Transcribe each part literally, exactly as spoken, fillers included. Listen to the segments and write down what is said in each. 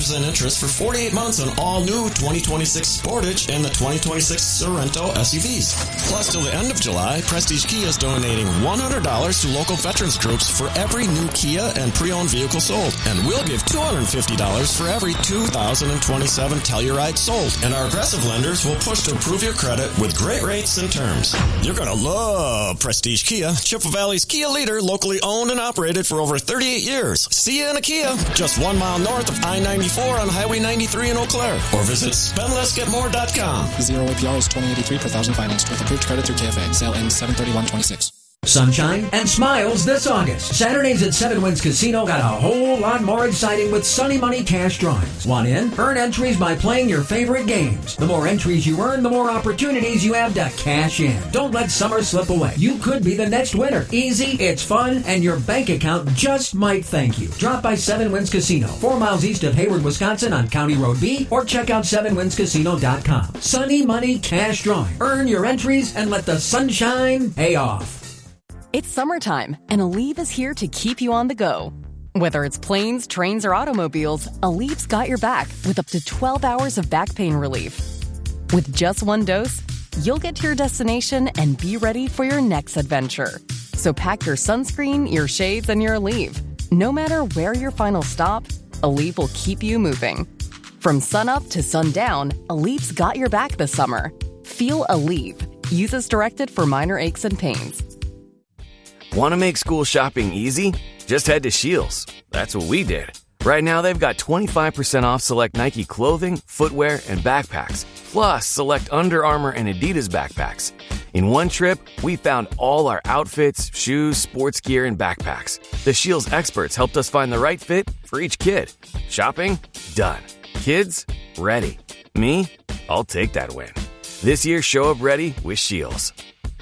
percent interest for forty-eight months on all new twenty twenty-six Sportage and the twenty twenty-six Sorento S U Vs. Plus, till the end of July, Prestige Kia is donating one hundred dollars to local veterans groups for every new Kia and pre-owned vehicle sold. And we'll give two hundred fifty dollars for every two thousand twenty-seven Telluride sold. And our aggressive lenders will push to improve your credit with great rates and terms. You're going to love Prestige Kia, Chippewa Valley's Kia leader, locally owned and operated for over thirty-eight years. See you in a Kia, just one mile north of I ninety-four on Highway ninety-three in Eau Claire. Or visit spend less get more dot com. Zero A P R is twenty eighty-three per thousand financed with approved credit through K F A. Sale ends seven thirty-one twenty-six. Sunshine and smiles this August. Saturdays at Seven Winds Casino got a whole lot more exciting with Sunny Money cash drawings. Want in? Earn entries by playing your favorite games. The more entries you earn, the more opportunities you have to cash in. Don't let summer slip away. You could be the next winner. Easy, it's fun, and your bank account just might thank you. Drop by Seven Winds Casino, four miles east of Hayward, Wisconsin on County Road B, or check out seven winds casino dot com. Sunny Money cash drawing. Earn your entries and let the sunshine pay off. It's summertime, and Aleve is here to keep you on the go. Whether it's planes, trains, or automobiles, Aleve's got your back with up to twelve hours of back pain relief. With just one dose, you'll get to your destination and be ready for your next adventure. So pack your sunscreen, your shades, and your Aleve. No matter where your final stop, Aleve will keep you moving. From sunup to sundown, Aleve's got your back this summer. Feel Aleve. Use as directed for minor aches and pains. Want to make school shopping easy? Just head to Scheels. That's what we did. Right now, they've got twenty-five percent off select Nike clothing, footwear, and backpacks, plus select Under Armour and Adidas backpacks. In one trip, we found all our outfits, shoes, sports gear, and backpacks. The Scheels experts helped us find the right fit for each kid. Shopping? Done. Kids? Ready. Me? I'll take that win. This year, show up ready with Scheels.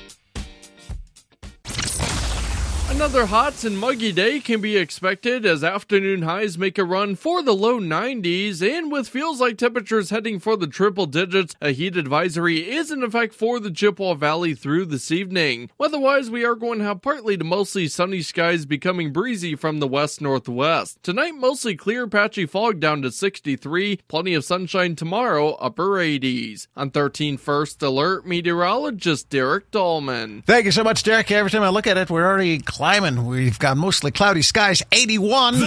Another hot and muggy day can be expected as afternoon highs make a run for the low nineties, and with feels like temperatures heading for the triple digits, a heat advisory is in effect for the Chippewa Valley through this evening. Weather-wise, we are going to have partly to mostly sunny skies becoming breezy from the west-northwest. Tonight, mostly clear, patchy fog down to sixty-three, plenty of sunshine tomorrow, upper eighties. On thirteen First Alert, meteorologist Derek Dahlman. Thank you so much, Derek. Every time I look at it, we're already climbing. We've got mostly cloudy skies, eighty-one.